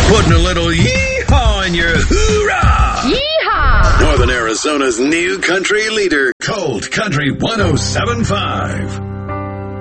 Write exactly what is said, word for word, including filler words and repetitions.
Putting a little yee-haw in your hoorah! Yeehaw! Northern Arizona's new country leader, Cold Country one oh seven point five.